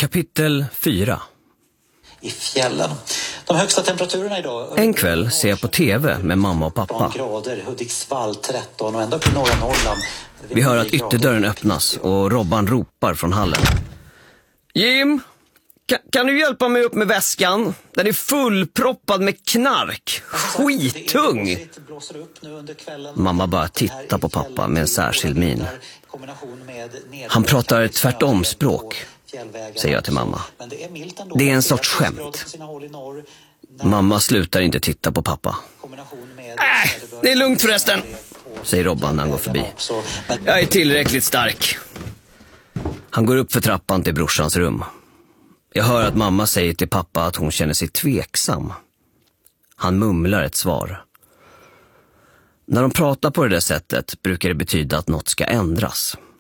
Kapitel 4. I fjällen. De högsta temperaturerna idag. En kväll ser jag på tv med mamma och pappa. Grader, Hudiksvall 13 och ända upp i norra Norrland. Vi hör att ytterdörren öppnas och Robban ropar från hallen. Jim, kan du hjälpa mig upp med väskan? Den är fullproppad med knark. Skittung. Mamma bara tittar på pappa med en särskild min. Han pratar tvärtom språk, säger jag till mamma. Det är en sorts skämt. Mamma slutar inte titta på pappa. Det är lugnt förresten, säger Robban när han går förbi. Jag är tillräckligt stark. Han går upp för trappan till brorsans rum. Jag hör att mamma säger till pappa att hon känner sig tveksam. Han mumlar ett svar. När de pratar på det där sättet brukar det betyda att något ska ändras.